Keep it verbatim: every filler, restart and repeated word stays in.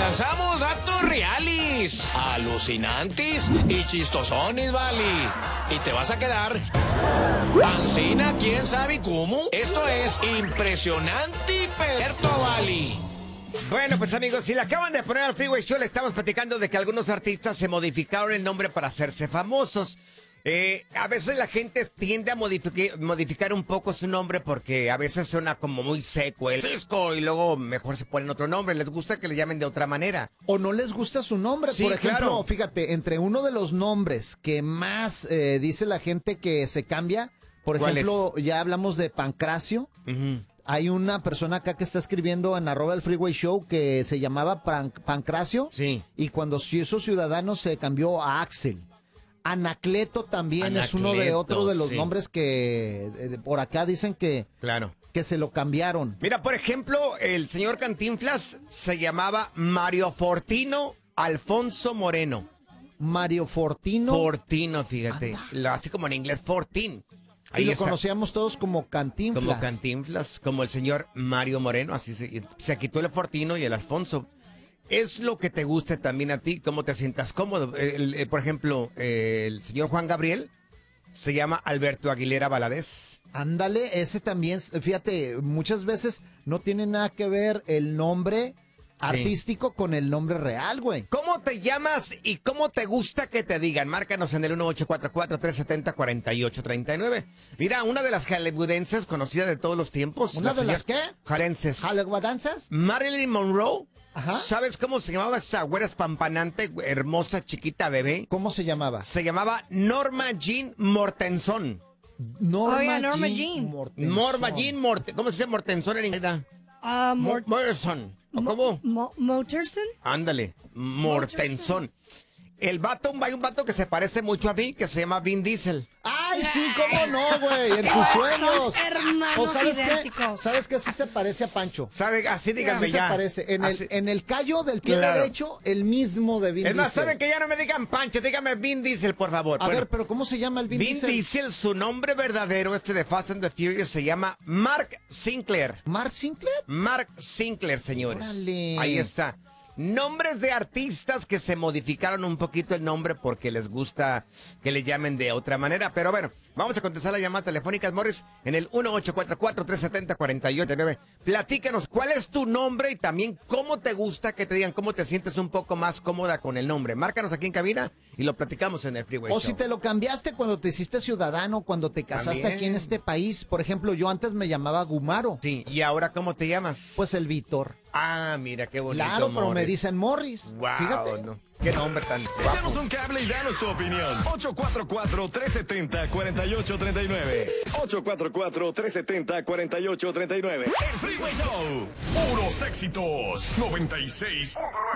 lanzamos datos reales, alucinantes y chistosones, vale. Y te vas a quedar pancina, quién sabe cómo. Esto es impresionante, Perto, vale. Bueno, pues amigos, si le acaban de poner al Freeway Show, le estamos platicando de que algunos artistas se modificaron el nombre para hacerse famosos. Eh, a veces la gente tiende a modificar, modificar un poco su nombre porque a veces suena como muy seco el Cisco y luego mejor se ponen otro nombre. Les gusta que le llamen de otra manera. O no les gusta su nombre. Sí, por ejemplo, claro. Fíjate, entre uno de los nombres que más eh, dice la gente que se cambia, por ¿Cuál ejemplo, ya hablamos de Pancracio. Uh-huh. Hay una persona acá que está escribiendo en arroba el Freeway Show que se llamaba Pan- Pancracio. Sí. Y cuando se hizo ciudadano se cambió a Axel. Anacleto también es uno de Anacleto, otros de los sí. nombres que eh, por acá dicen que, Claro. que se lo cambiaron. Mira, por ejemplo, el señor Cantinflas se llamaba Mario Fortino Alfonso Moreno. Mario Fortino. Fortino, fíjate. Lo hace como en inglés, Fortín. Y lo está. conocíamos todos como Cantinflas. Como Cantinflas, como el señor Mario Moreno, así se, se quitó el Fortino y el Alfonso. Es lo que te guste también a ti, cómo te sientas cómodo. El, el, por ejemplo, eh, el señor Juan Gabriel se llama Alberto Aguilera Valadez. Ándale, ese también, fíjate, muchas veces no tiene nada que ver el nombre artístico sí. con el nombre real, güey. ¿Cómo te llamas y cómo te gusta que te digan? Márcanos en el uno ocho cuatro cuatro, tres siete cero, cuatro ocho tres nueve. Mira, una de las hollywoodenses conocidas de todos los tiempos. ¿Una de las qué? Hollywoodenses. ¿Hollywoodenses? Marilyn Monroe. Ajá. ¿Sabes cómo se llamaba esa güera espampanante, hermosa, chiquita, bebé? ¿Cómo se llamaba? Se llamaba Norma Jean Mortenson. Norma, oh, yeah, Norma Jean, Jean. Mortenson. Norma Jean Mortenson. ¿Cómo se dice Mortenson en inglés? Uh, Mort Mortenson. ¿Cómo? Mo Motorson. Ándale, Mortenson. El vato, hay un vato que se parece mucho a mí, que se llama Vin Diesel. ¡Ay, sí! ¿Cómo no, güey? En tus sueños. Son hermanos ¿O sabes idénticos. Qué? ¿Sabes qué? Sí se parece a Pancho. ¿Sabe? Así díganme Sí ya. se parece. En Así. el, en el callo del pie Claro. derecho, el mismo de Vin Es más, Diesel. ¿saben que ya no me digan Pancho? Dígame Vin Diesel, por favor. A Bueno, ver, pero ¿cómo se llama el Vin, Vin Diesel? Diesel, su nombre verdadero, este de Fast and the Furious, se llama Mark Sinclair. ¿Mark Sinclair? Mark Sinclair, señores. Órale. Ahí está. Nombres de artistas que se modificaron un poquito el nombre porque les gusta que le llamen de otra manera. Pero bueno, vamos a contestar las llamadas telefónicas, Morris, en el uno ocho cuatro cuatro, tres siete cero, cuatro ocho nueve. Platícanos cuál es tu nombre y también cómo te gusta que te digan, cómo te sientes un poco más cómoda con el nombre. Márcanos aquí en cabina y lo platicamos en el Freeway O Show. si te lo cambiaste cuando te hiciste ciudadano, cuando te casaste También. aquí en este país. Por ejemplo, yo antes me llamaba Gumaro. Sí, ¿y ahora cómo te llamas? Pues el Víctor. Ah, mira, qué bonito, Claro, pero me Morris. dicen Morris. Wow, Fíjate. no. Qué nombre tan Échanos guapo. un cable y danos tu opinión. ocho cuatro cuatro, tres siete cero, cuatro ocho tres nueve. ocho cuatro cuatro, tres siete cero, cuatro ocho tres nueve. El Freeway Show. Puros éxitos. noventa y seis punto